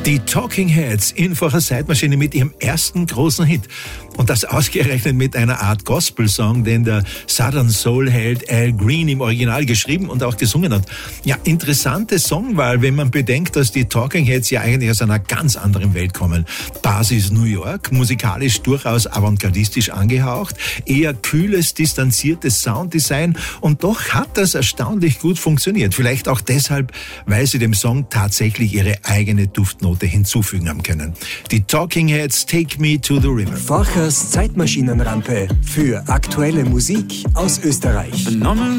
Die Talking Heads in Vorher Zeitmaschine mit ihrem ersten großen Hit. Und das ausgerechnet mit einer Art Gospel-Song, den der Southern Soul-Held Al Green im Original geschrieben und auch gesungen hat. Ja, interessante Songwahl, wenn man bedenkt, dass die Talking Heads ja eigentlich aus einer ganz anderen Welt kommen. Basis New York, musikalisch durchaus avantgardistisch angehaucht, eher kühles, distanziertes Sounddesign und doch hat das erstaunlich gut funktioniert. Vielleicht auch deshalb, weil sie dem Song tatsächlich ihre eigene Duftnote hinzufügen haben können. Die Talking Heads, Take Me to the River. Vorchers Zeitmaschinenrampe für aktuelle Musik aus Österreich.